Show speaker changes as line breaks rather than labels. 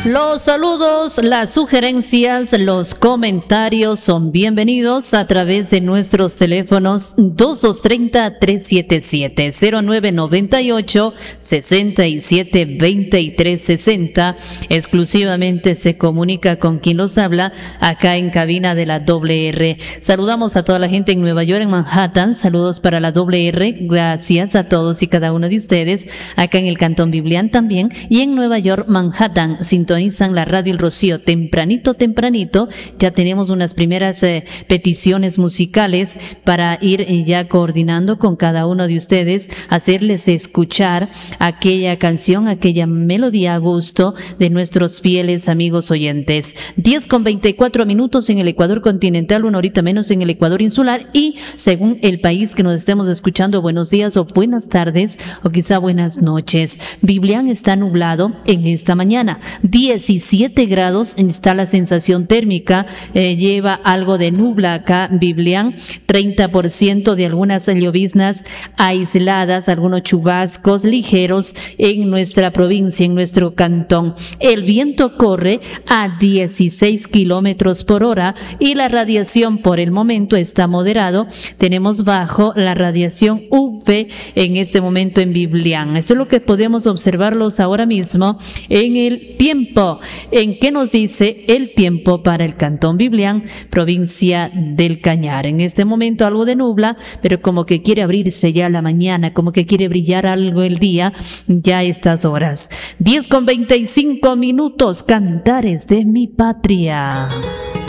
Los saludos, las sugerencias, los comentarios son bienvenidos a través de nuestros teléfonos 2230-3798-672360. Exclusivamente se comunica con quien los habla acá en cabina de la WR. Saludamos a toda la gente en Nueva York, en Manhattan. Saludos para la WR. Gracias a todos y cada uno de ustedes. Acá en el Cantón Biblián también. Y en Nueva York, Manhattan, sintonizan la radio El Rocío tempranito. Ya tenemos unas primeras peticiones musicales para ir ya coordinando con cada uno de ustedes, hacerles escuchar aquella canción, aquella melodía a gusto de nuestros fieles amigos oyentes. 10:24 en el Ecuador continental, una horita menos en el Ecuador insular, y según el país que nos estemos escuchando, buenos días o buenas tardes o quizá buenas noches. Biblián está nublado en esta mañana. 17 grados está la sensación térmica, lleva algo de nubla acá Biblián, 30% de algunas lloviznas aisladas, algunos chubascos ligeros en nuestra provincia, en nuestro cantón. El viento corre a 16 kilómetros por hora y la radiación por el momento está moderado. Tenemos bajo la radiación UV en este momento en Biblián. Eso es lo que podemos observarlos ahora mismo en el tiempo. ¿En qué nos dice el tiempo para el Cantón Biblián, provincia del Cañar? En este momento algo de nubla, pero como que quiere abrirse ya la mañana, como que quiere brillar algo el día, ya a estas horas. 10:25, Cantares de mi Patria.